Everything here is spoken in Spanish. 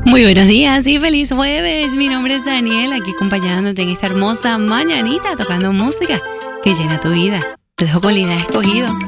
Muy buenos días y feliz jueves. Mi nombre es Daniel, aquí acompañándote en esta hermosa mañanita, tocando música que llena tu vida. Te dejo con Lina Escogido.